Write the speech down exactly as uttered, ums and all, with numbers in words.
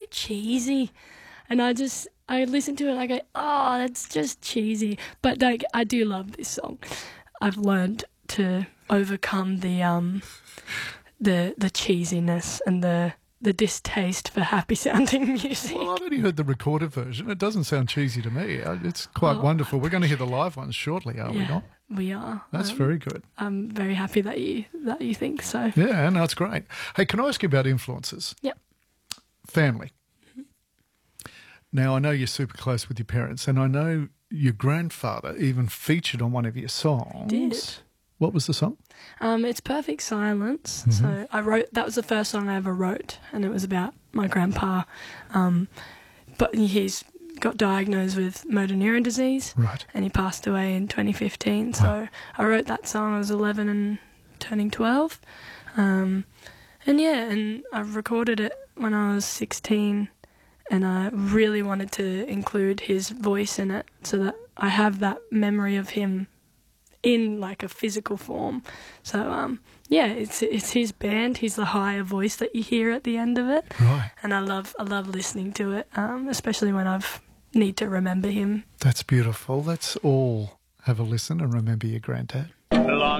cheesy. And I just, I listen to it and I go, oh, that's just cheesy. But like, I do love this song. I've learned to overcome the um, the the cheesiness and the the distaste for happy sounding music. Well, I've only heard the recorded version. It doesn't sound cheesy to me. It's quite oh, wonderful. We're going to hear the live ones shortly, are yeah, we not? We are. That's um, very good. I'm very happy that you that you think so. Yeah, no, it's great. Hey, can I ask you about influences? Yep. Family. Now, I know you're super close with your parents, and I know your grandfather even featured on one of your songs. He did. What was the song? Um, it's Perfect Silence. Mm-hmm. So I wrote, that was the first song I ever wrote, and it was about my grandpa. Um, but he's got diagnosed with motor neuron disease. Right. And he passed away in twenty fifteen. So wow. I wrote that song, I was eleven and turning twelve. Um, and yeah, and I recorded it when I was sixteen. And I really wanted to include his voice in it so that I have that memory of him in like a physical form. So um, yeah, it's it's his band. He's the higher voice that you hear at the end of it. Right. And I love I love listening to it, um, especially when I've need to remember him. That's beautiful. Let's all have a listen and remember your granddad.